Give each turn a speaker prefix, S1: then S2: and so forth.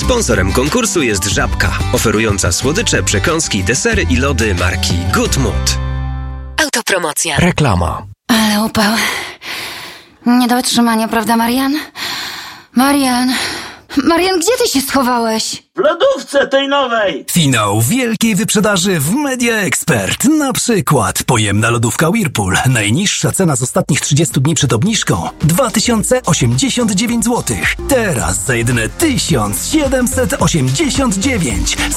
S1: Sponsorem konkursu jest Żabka, oferująca słodycze, przekąski, desery i lody marki Good Mood.
S2: Autopromocja.
S3: Reklama.
S4: Ale upał. Nie do wytrzymania, prawda, Marian? Marian, gdzie ty się schowałeś?
S5: W lodówce tej nowej!
S6: Finał wielkiej wyprzedaży w Media Expert. Na przykład pojemna lodówka Whirlpool. Najniższa cena z ostatnich 30 dni przed obniżką 2089 zł. Teraz za jedyne 1789